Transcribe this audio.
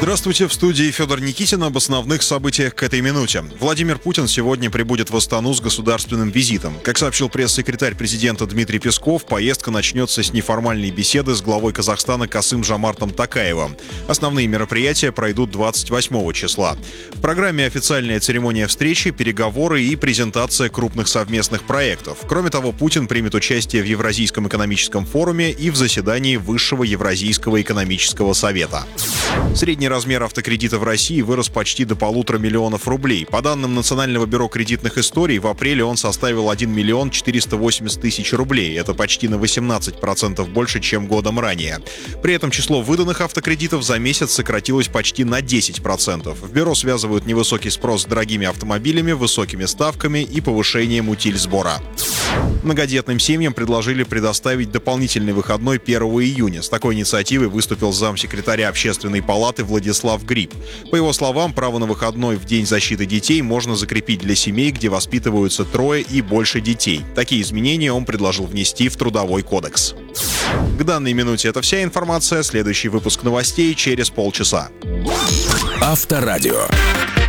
Здравствуйте, в студии Федор Никитин об основных событиях к этой минуте. Владимир Путин сегодня прибудет в Астану с государственным визитом. Как сообщил пресс-секретарь президента Дмитрий Песков, поездка начнется с неформальной беседы с главой Казахстана Касым-Жомартом Токаевым. Основные мероприятия пройдут 28 числа. В программе официальная церемония встречи, переговоры и презентация крупных совместных проектов. Кроме того, Путин примет участие в Евразийском экономическом форуме и в заседании Высшего Евразийского экономического совета. Средний размер автокредита в России вырос почти до 1,5 миллиона рублей. По данным Национального бюро кредитных историй, в апреле он составил 1 миллион 480 тысяч рублей. Это почти на 18% больше, чем годом ранее. При этом число выданных автокредитов за месяц сократилось почти на 10%. В бюро связывают невысокий спрос с дорогими автомобилями, высокими ставками и повышением утильсбора. Многодетным семьям предложили предоставить дополнительный выходной 1 июня. С такой инициативой выступил замсекретаря Общественной палаты Владислав Гриб. По его словам, право на выходной в День защиты детей можно закрепить для семей, где воспитываются 3 и больше детей. Такие изменения он предложил внести в Трудовой кодекс. К данной минуте это вся информация. Следующий выпуск новостей через полчаса. Авторадио.